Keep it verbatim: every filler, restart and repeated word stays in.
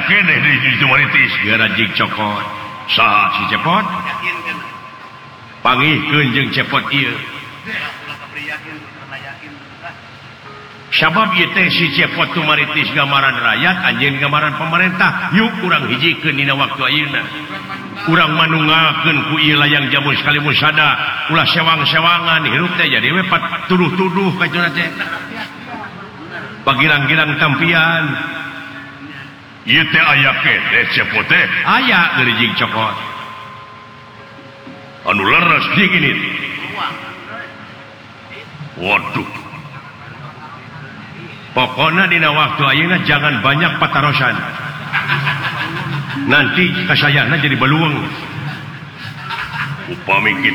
kene di itu maritis gara jing cokot saha si cepot pangihkeun jeung cepot ieu sabab ieu teh si cepot tu maritis gambaran rakyat anjeun gambaran pemerintah yuk urang hijikeun dina waktu ayeuna urang manungakeun ku ieu layang jamu sekali musada ulah sewang-sewangan hirup teh jadi we tuduh-tuduh ka cenah teh pagirang-girang tampian ieu teh aya kene cepot teh aya geuri jing cokot anu leres jeung ini waduh pokoknya dina waktu ayeuna jangan banyak patarosan nanti kasayana jadi beluang upami